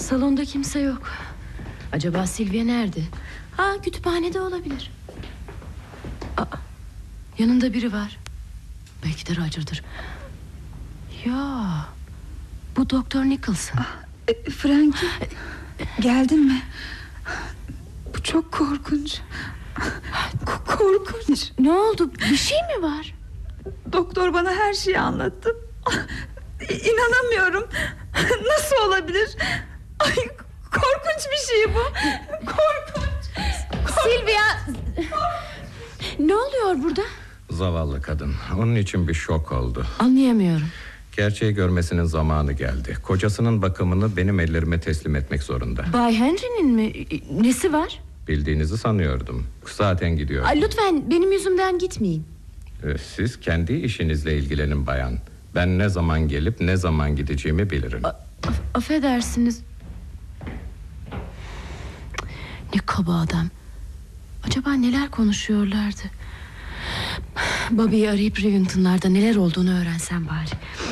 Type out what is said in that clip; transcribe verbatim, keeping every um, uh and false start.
Salonda kimse yok. Acaba Silvia nerede? Ha, kütüphanede olabilir. Aa, yanında biri var. Belki de Roger'dır. Ya, bu Doktor Nicholson. ah, e, Frankie, geldin mi? Bu çok korkunç. K- korkunç. Ne oldu, bir şey mi var? Doktor bana her şeyi anlattı. İnanamıyorum. Nasıl olabilir? Ay, korkunç bir şey bu. Korkunç. Silvia, ne oluyor burada? Zavallı kadın, onun için bir şok oldu. Anlayamıyorum. Gerçeği görmesinin zamanı geldi. Kocasının bakımını benim ellerime teslim etmek zorunda. Bay Henry'nin mi? Nesi var? Bildiğinizi sanıyordum. Zaten gidiyor. Ay, lütfen benim yüzümden gitmeyin. Siz kendi işinizle ilgilenin bayan. Ben ne zaman gelip ne zaman gideceğimi bilirim. A- af- affedersiniz. Ne kaba adam. Acaba neler konuşuyorlardı? Bobby'yi arayıp Rivington'larda neler olduğunu öğrensem bari.